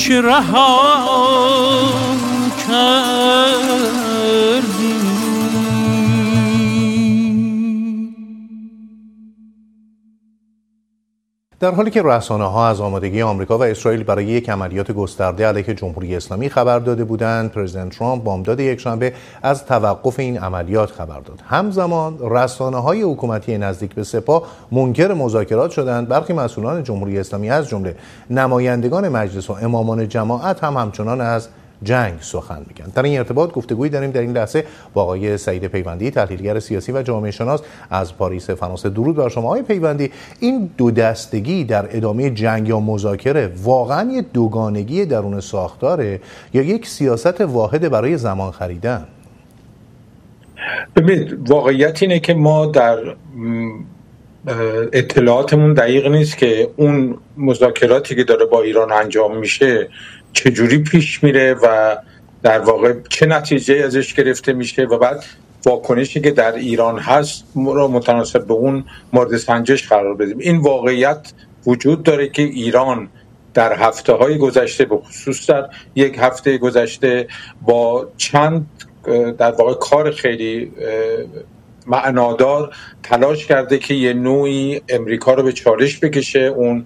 که رها کردی. در حالی که رسانه‌ها از آمادگی آمریکا و اسرائیل برای یک عملیات گسترده علیه جمهوری اسلامی خبر داده بودند، پرزیدنت ترامپ بامداد یکشنبه از توقف این عملیات خبر داد. همزمان رسانه‌های حکومتی نزدیک به سپاه منکر مذاکرات شدند. برخی مسئولان جمهوری اسلامی از جمله نمایندگان مجلس و امامان جماعت هم همچنان از جنگ سخن میگن. در این ارتباط گفتگویی داریم در این لحظه با آقای سعید پیوندی، تحلیلگر سیاسی و جامعه شناس از پاریس فرانسه. درود بر شما آقای پیوندی. این دو دستگی در ادامه جنگ یا مذاکره واقعا یه دوگانگی درون ساختاره یا یک سیاست واحد برای زمان خریدن؟ ببینید، واقعیت اینه که ما در اطلاعاتمون دقیق نیست که اون مذاکراتی که داره با ایران انجام میشه چجوری پیش میره و در واقع چه نتیجه ازش گرفته میشه و بعد واکنشی که در ایران هست رو متناسب به اون مورد سنجش قرار بدیم. این واقعیت وجود داره که ایران در هفته‌های گذشته، به خصوص در یک هفته گذشته، با چند در واقع کار خیلی معنادار تلاش کرده که یه نوعی امریکا رو به چالش بکشه. اون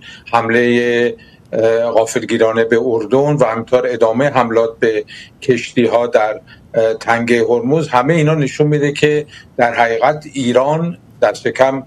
حمله غافلگیرانه به اردن و همینطور ادامه حملات به کشتی‌ها در تنگه هرمز، همه اینا نشون میده که در حقیقت ایران دست کم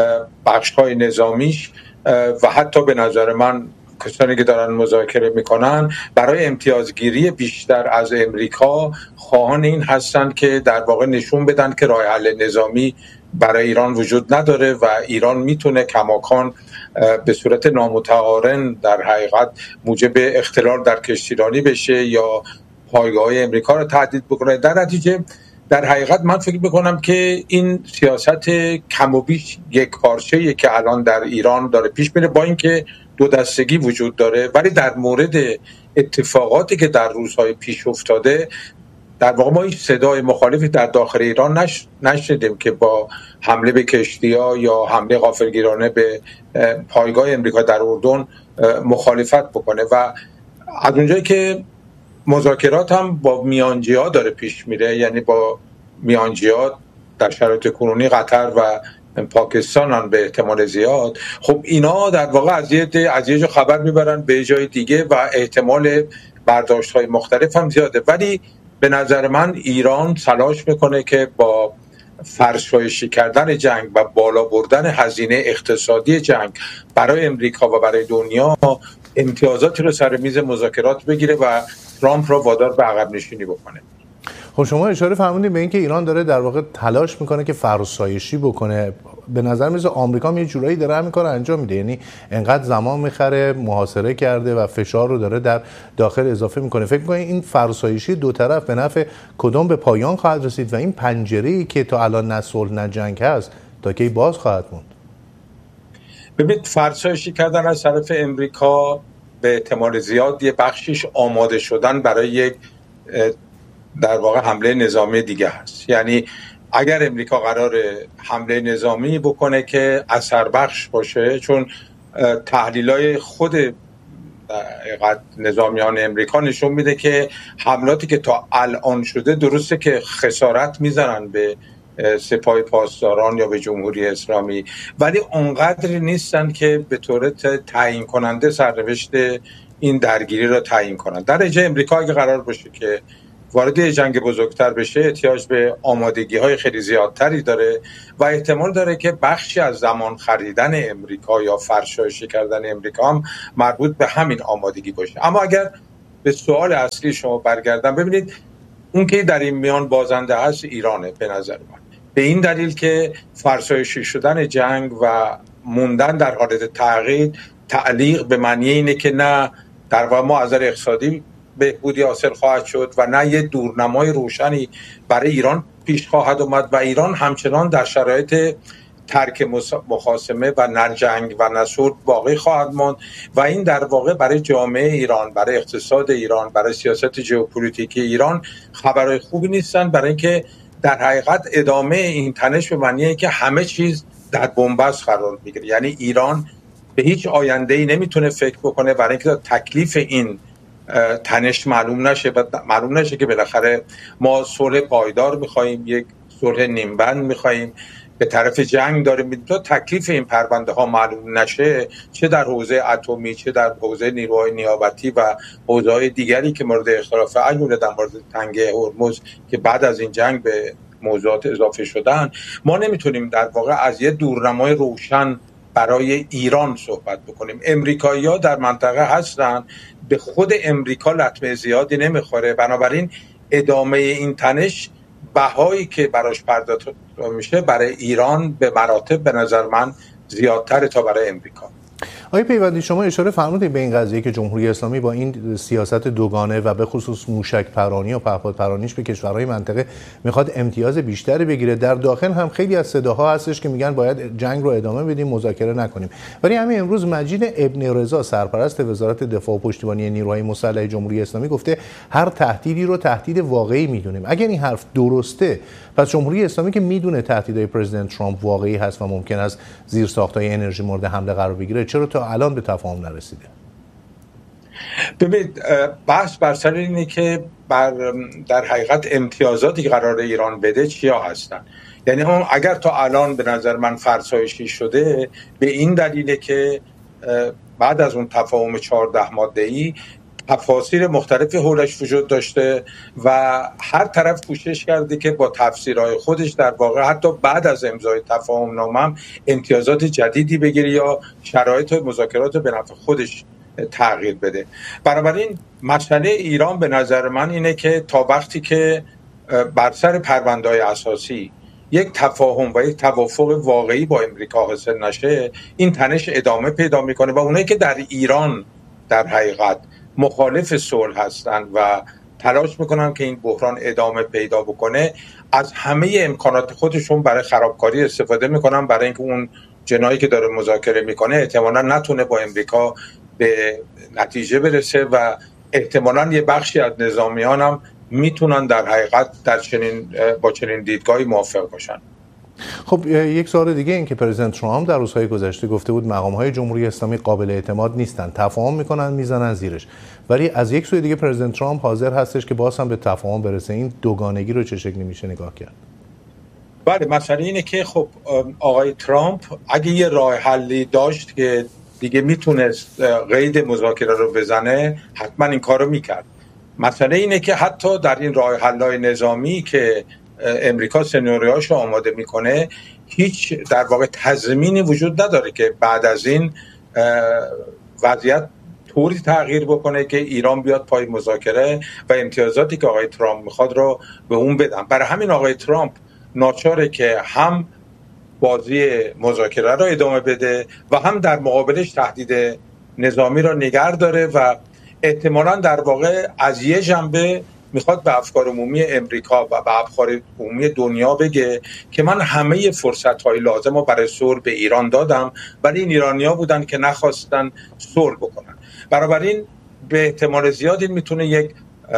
بخش‌های نظامیش و حتی به نظر من کسانی که دارن مذاکره میکنن برای امتیازگیری بیشتر از امریکا خواهان این هستند که در واقع نشون بدن که راه حل نظامی برای ایران وجود نداره و ایران میتونه کماکان به صورت نامتقارن در حقیقت موجب اختلال در کشتیرانی بشه یا پایگاه‌های امریکا رو تهدید بکنه. در نتیجه در حقیقت من فکر میکنم که این سیاست کم و بیش یک پارچه‌ایه که الان در ایران داره پیش میره، با اینکه دو دستگی وجود داره، ولی در مورد اتفاقاتی که در روزهای پیش افتاده در واقع ما هیچ صدای مخالفی در داخل ایران نشنیدیم که با حمله به کشتی‌ها یا حمله غافلگیرانه به پایگاه امریکا در اردن مخالفت بکنه. و از اونجایی که مذاکرات هم با میانجی‌ها داره پیش میره، یعنی با میانجی‌ها در شرایط کنونی قطر و پاکستان هم به احتمال زیاد، خب اینا در واقع از یه جا خبر میبرن به جای دیگه و احتمال برداشت‌های مختلف هم زیاده. ولی به نظر من ایران تلاش میکنه که با فرسایشی کردن جنگ و بالا بردن هزینه اقتصادی جنگ برای امریکا و برای دنیا امتیازاتی رو سر میز مذاکرات بگیره و ترامپ رو وادار به عقب نشینی بکنه. خب شما اشاره فرمودید به اینکه ایران داره در واقع تلاش میکنه که فرسایشی بکنه. به نظر میاد آمریکا هم یه جورایی داره همین کارو انجام میده، یعنی انقدر زمان میخره، محاصره کرده و فشار رو داره در داخل اضافه میکنه. فکر میکنید این فرسایشی دو طرف به نفع کدوم به پایان خواهد رسید و این پنجره‌ای که تا الان نه صلح نه جنگ هست تا کی باز خواهد موند؟ ببینید، فرسایشی کردن از طرف امریکا به احتمال زیاد یه بخشیش آماده شدن برای یک در واقع حمله نظامی دیگه هست. یعنی اگر امریکا قرار حمله نظامی بکنه که اثر بخش باشه، چون تحلیلای خود نظامیان امریکا نشون میده که حملاتی که تا الان شده درسته که خسارت میزنن به سپاه پاسداران یا به جمهوری اسلامی، ولی اونقدر نیستن که به طور تعیین کننده سرنوشت این درگیری را تعیین کنن. در نتیجه امریکا اگه قرار باشه که وارد جنگ بزرگتر بشه احتیاج به آمادگی‌های خیلی زیادتری داره و احتمال داره که بخشی از زمان خریدن امریکا یا فرسایشی کردن امریکا هم مربوط به همین آمادگی باشه. اما اگر به سوال اصلی شما برگردم، ببینید اون که در این میان بازنده هست ایرانه به نظر من، به این دلیل که فرسایشی شدن جنگ و موندن در حالت تعلیق به معنی اینه که نه در واقع ما از نظر اقتصادی بهبودی حاصل خواهد شد و نه یه دورنمای روشنی برای ایران پیش خواهد اومد و ایران همچنان در شرایط ترک مخاصمه و نه جنگ و نه صلح باقی خواهد ماند و این در واقع برای جامعه ایران، برای اقتصاد ایران، برای سیاست ژئوپلیتیکی ایران خبرهای خوبی نیستن، برای اینکه در حقیقت ادامه این تنش به معنیه که همه چیز در بنبست قرار میگیره. یعنی ایران به هیچ آینده‌ای نمیتونه فکر بکنه برای اینکه تکلیف این تنش معلوم نشه و معلوم نشه که بالاخره ما صلح پایدار میخواییم، یک صلح نیمبند میخواییم، به طرف جنگ داریم میریم. تا تکلیف این پرونده ها معلوم نشه، چه در حوزه اتمی، چه در حوزه نیروهای نیابتی و حوزه‌های دیگری که مورد اختلاف، علاوه در مورد تنگه هرمز که بعد از این جنگ به موضوعات اضافه شدن، ما نمیتونیم در واقع از یه دورنمای روشن برای ایران صحبت بکنیم. امریکایی‌ها در منطقه هستن، به خود امریکا لطمه زیادی نمیخوره، بنابراین ادامه این تنش بهایی که براش پرداخت میشه برای ایران به مراتب به نظر من زیادتر تا برای امریکا. آقای پیوندی، شما اشاره فرمودید به این قضیه که جمهوری اسلامی با این سیاست دوگانه و به خصوص موشک پرانی و پهپاد پرانیش به کشورهای منطقه میخواد امتیاز بیشتری بگیره. در داخل هم خیلی از صداها هستش که میگن باید جنگ رو ادامه بدیم، مذاکره نکنیم. ولی همین امروز مجید ابن رضا، سرپرست وزارت دفاع و پشتیبانی نیروهای مسلح جمهوری اسلامی، گفته هر تهدیدی رو تهدید واقعی میدونیم. اگر این حرف درسته، پس جمهوری اسلامی که میدونه تهدیدهای پرزیدنت ترامپ واقعی هست و ممکن است زیرساخت‌های انرژی مورد حمله قرار بگیره، چرا تا الان به تفاهم نرسیده؟ ببینید، بحث بر سر اینه که در حقیقت امتیازاتی که قرار ایران بده چیا هستن. یعنی اگر تا الان به نظر من فرسایشی شده، به این دلیله که بعد از اون تفاهم 14 ماده‌ای تفاسیر مختلفی حولش وجود داشته و هر طرف کوشش کرده که با تفسیرهای خودش در واقع حتی بعد از امضای تفاهم نامه امتیازات جدیدی بگیره یا شرایط مذاکرات به نفع خودش تغییر بده. بنابراین مسئله ایران به نظر من اینه که تا وقتی که بر سر پرونده‌های اساسی یک تفاهم و یک توافق واقعی با امریکا حاصل نشه، این تنش ادامه پیدا میکنه و اونایی که در ایران در حقیقت مخالف صلح هستند و تلاش میکنن که این بحران ادامه پیدا بکنه، از همه امکانات خودشون برای خرابکاری استفاده میکنن، برای اینکه اون جنایی که داره مذاکره میکنه احتمالاً نتونه با امریکا به نتیجه برسه و احتمالاً یه بخشی از نظامیان هم میتونن در حقیقت با چنین دیدگاهی موافق باشن. خب یک سوال دیگه این که پرزیدنت ترامپ در روزهای گذشته گفته بود مقام‌های جمهوری اسلامی قابل اعتماد نیستن، تفاهم میکنن میزنن زیرش، ولی از یک سوی دیگه پرزیدنت ترامپ حاضر هستش که باز هم به تفاهم برسه. این دوگانگی رو چه شکلی میشه نگاه کرد؟ بله، مسئله اینه که خب آقای ترامپ اگه یه راه حلی داشت که دیگه میتونست قید مذاکره رو بزنه، حتما این کارو میکرد. مسئله اینه که حتی در این راه حل‌های نظامی که امریکا سناریوهاشو آماده میکنه، هیچ در واقع تضمینی وجود نداره که بعد از این وضعیت طوری تغییر بکنه که ایران بیاد پای مذاکره و امتیازاتی که آقای ترامپ میخواد رو به اون بدن. برای همین آقای ترامپ ناچاره که هم بازی مذاکره رو ادامه بده و هم در مقابلش تهدید نظامی رو نگه داره و احتمالاً در واقع از یه جنبه میخواد به افکار عمومی امریکا و به افکار عمومی دنیا بگه که من همه فرصت‌های لازم رو برای صلح به ایران دادم، ولی این ایرانی‌ها بودن که نخواستن صلح بکنن. بنابراین به احتمال زیاد این میتونه یک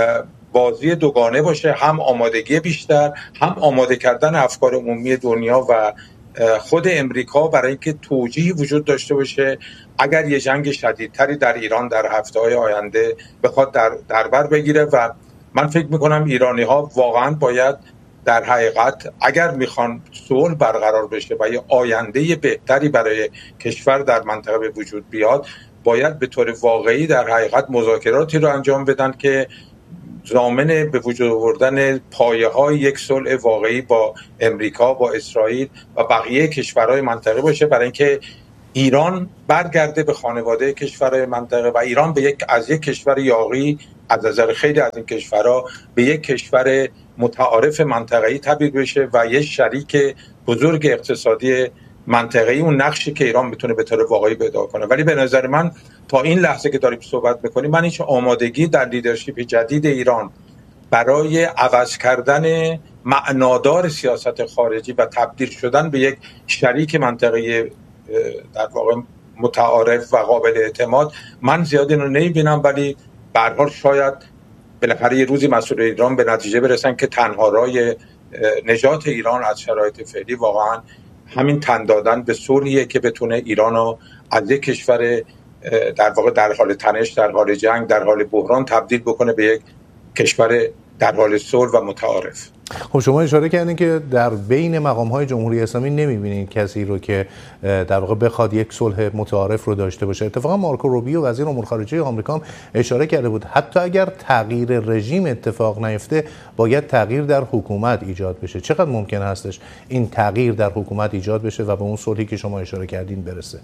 بازی دوگانه باشه، هم آمادگی بیشتر، هم آماده کردن افکار عمومی دنیا و خود امریکا برای اینکه توجیهی وجود داشته باشه اگر یه جنگ شدیدتری در ایران در هفته‌های آینده بخواد در بر بگیره. و من فکر میکنم ایرانی‌ها واقعا باید در حقیقت اگر میخوان صلح برقرار بشه و یه آینده بهتری برای کشور در منطقه به وجود بیاد، باید به طور واقعی در حقیقت مذاکراتی رو انجام بدن که ضامن به وجود آوردن پایه‌های یک صلح واقعی با امریکا، با اسرائیل و بقیه کشورهای منطقه باشه، برای اینکه ایران برگرده به خانواده کشورهای منطقه و ایران از یک کشور یاغی از نظر خیلی از این کشورها به یک کشور متعارف منطقه‌ای تبدیل بشه و یک شریک بزرگ اقتصادی منطقه‌ای، اون نقشی که ایران میتونه به طور واقعی پیدا کنه. ولی به نظر من تا این لحظه که داریم صحبت میکنیم، من هیچ آمادگی در لیدرشپ جدید ایران برای عوض کردن معنادار سیاست خارجی و تبدیل شدن به یک شریک منطقه‌ای در واقع متعارف و قابل اعتماد من زیاد اینو نمیبینم. ولی به هر حال شاید بالاخره یه روزی مسئولین ایران به نتیجه برسن که تنها راه نجات ایران از شرایط فعلی واقعا همین تن دادن به صلحیه که بتونه ایرانو از یک کشور در واقع در حال تنش، در حال جنگ، در حال بحران تبدیل بکنه به یک کشور در حال صلح و متعارف. خب شما اشاره کردین که در بین مقام‌های جمهوری اسلامی نمی‌بینید کسی رو که در واقع بخواد یک صلح متعارف رو داشته باشه. اتفاقا مارکو روبیو وزیر امور خارجه آمریکا هم اشاره کرده بود حتی اگر تغییر رژیم اتفاق نیفته باید تغییر در حکومت ایجاد بشه. چقدر ممکن هستش این تغییر در حکومت ایجاد بشه و به اون صلحی که شما اشاره کردین برسه؟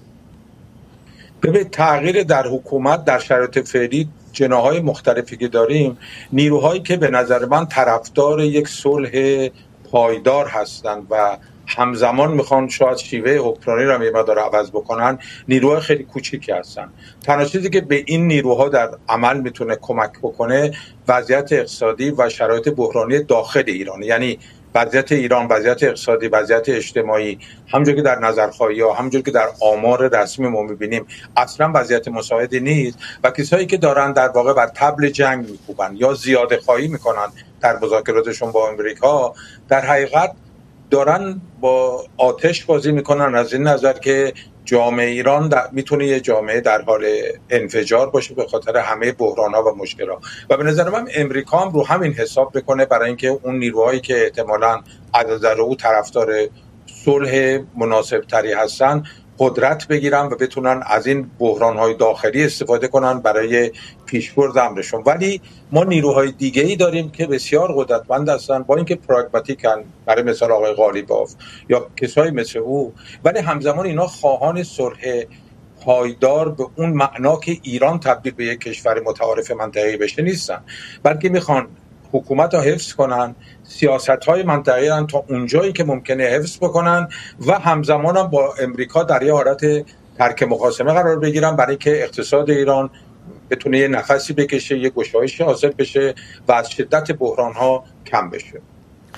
ببین، تغییر در حکومت در شرایط فعلی جناح‌های مختلفی که داریم، نیروهایی که به نظر من طرفدار یک صلح پایدار هستند و همزمان میخوان شاید شیوه حکمرانی را یه مقدار عوض بکنن، نیروهای خیلی کوچیکی هستن. تنها چیزی که به این نیروها در عمل میتونه کمک بکنه وضعیت اقتصادی و شرایط بحرانی داخل ایران، یعنی وضعیت ایران، وضعیت اقتصادی، وضعیت اجتماعی، همونجور که در نظرخواهی‌ها، همونجور که در آمار رسمی ما می‌بینیم اصلا وضعیت مساعدی نیست و کسایی که دارن در واقع بر طبل جنگ می‌کوبن یا زیاده خواهی می‌کنن در مذاکراتشون با آمریکا، در حقیقت دارن با آتش بازی می‌کنن، از این نظر که جامعه ایران میتونه یه جامعه در حال انفجار باشه به خاطر همه بحران‌ها و مشکلات. و به نظر من امریکا هم رو همین حساب بکنه برای اینکه اون نیروهایی که احتمالاً از نظر او طرفدار صلح مناسب تری هستن قدرت بگیرن و بتونن از این بحران‌های داخلی استفاده کنن برای پیشبرد امرشون. ولی ما نیروهای دیگه‌ای داریم که بسیار قدرتمند هستن، با اینکه پراگماتیکن، برای مثال آقای قالیباف یا کسایی مثل او، ولی همزمان اینا خواهان صلح پایدار به اون معنا که ایران تبدیل به یک کشور متعارف منطقه‌ای بشه نیستن، بلکه میخوان حکومت رو حفظ کنن، سیاست‌های منطقه‌ای رو تا اونجایی که ممکنه حفظ بکنن و همزمان هم با امریکا در یه حالت ترک مخاصمه قرار بگیرن برای که اقتصاد ایران بتونه یه نفسی بکشه، یه گشایشی حاصل بشه و از شدت بحران‌ها کم بشه.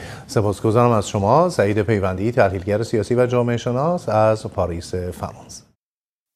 سپاسگزارم از شما. سعید پیوندی، تحلیلگر سیاسی و جامعه شناس از پاریس فرانسه.